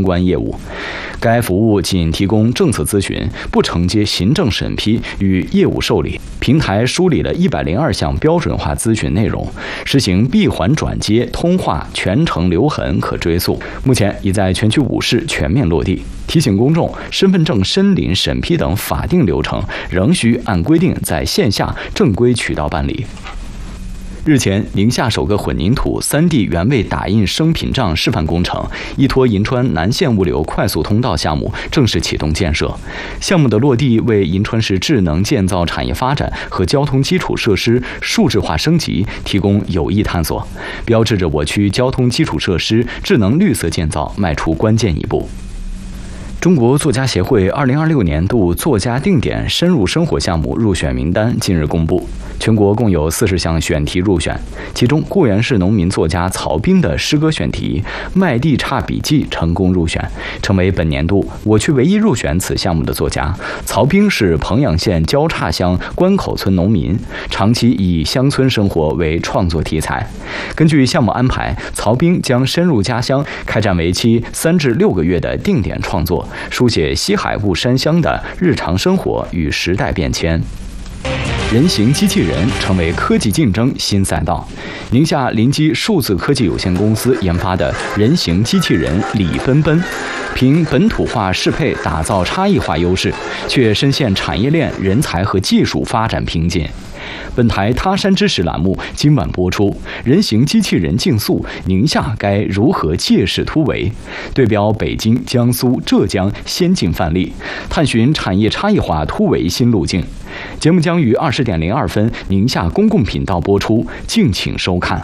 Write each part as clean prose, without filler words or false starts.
关业务。该服务仅提供政策咨询，不承接行政审批与业务受理。平台梳理了102项标准化咨询内容，实行闭环转接、通话全程留痕可追溯。目前已在全区5市全面落地。提醒公众，身份证申领、审批等法定流程仍需按规定在线下正规渠道办理。日前，宁夏首个混凝土3D 原位打印生屏障示范工程依托银川南线物流快速通道项目正式启动建设。项目的落地为银川市智能建造产业发展和交通基础设施数字化升级提供有益探索，标志着我区交通基础设施智能绿色建造迈出关键一步。中国作家协会2026年度作家定点深入生活项目入选名单近日公布，全国共有40项选题入选，其中固原市农民作家曹彬的诗歌选题《麦地岔笔记》成功入选，成为本年度我区唯一入选此项目的作家。曹彬是彭阳县交岔乡关口村农民，长期以乡村生活为创作题材。根据项目安排，曹彬将深入家乡，开展为期3至6个月的定点创作，书写西海雾山乡的日常生活与时代变迁。人形机器人成为科技竞争新赛道。宁夏临基数字科技有限公司研发的人形机器人李奔奔，凭本土化适配打造差异化优势，却深陷产业链、人才和技术发展瓶颈。本台他山之石栏目今晚播出，人形机器人竞速，宁夏该如何借势突围？对标北京、江苏、浙江先进范例，探寻产业差异化突围新路径。节目将于20点02分宁夏公共频道播出，敬请收看。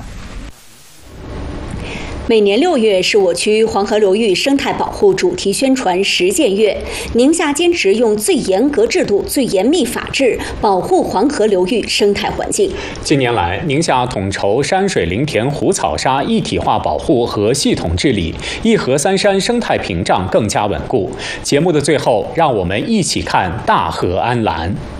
每年6月是我区黄河流域生态保护主题宣传实践月，宁夏坚持用最严格制度、最严密法治保护黄河流域生态环境。 近年来，宁夏统筹山水林田湖草沙一体化保护和系统治理，一河三山生态屏障更加稳固。节目的最后，让我们一起看大河安澜。